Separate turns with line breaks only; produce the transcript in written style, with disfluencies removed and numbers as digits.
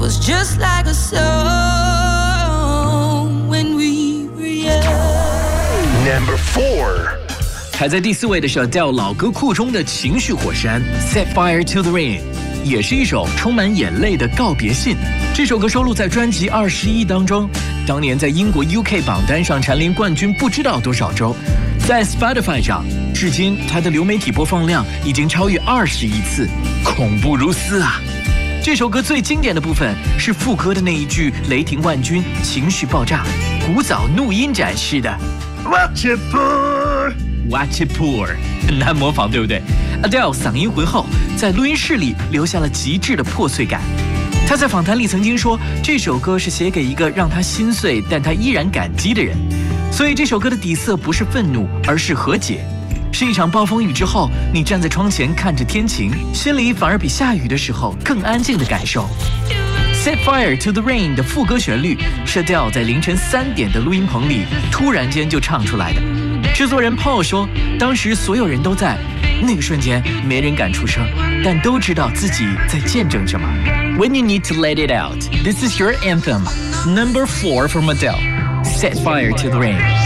was just like a song when we were young.
Number 4.
排在第4位的是 Adele 老歌库中的情绪火山 Set Fire to the Rain， 也是一首充满眼泪的告别信。这首歌收录在专辑21当中，当年在英国 UK 榜单上蝉联冠军不知道多少周，在 Spotify 上至今它的流媒体播放量已经超越20亿次，恐怖如斯啊。这首歌最经典的部分是副歌的那一句雷霆万钧，情绪爆炸，古早怒音展示的 Watch it pour，Watch it pour， 很难模仿，对不对？ Adele 嗓音浑厚，在录音室里留下了极致的破碎感。他在访谈里曾经说，这首歌是写给一个让他心碎但他依然感激的人。所以这首歌的底色不是愤怒，而是和解。是一场暴风雨之后，你站在窗前看着天晴，心里反而比下雨的时候更安静的感受。Set Fire to the Rain 的副歌旋律是 Adele 在凌晨3点的录音棚里突然间就唱出来的。制作人 Paul 说，当时所有人都在，那个瞬间没人敢出声，但都知道自己在见证什么。When you need to let it out, this is your anthem. Number 4 from Adele, Set Fire to the Rain.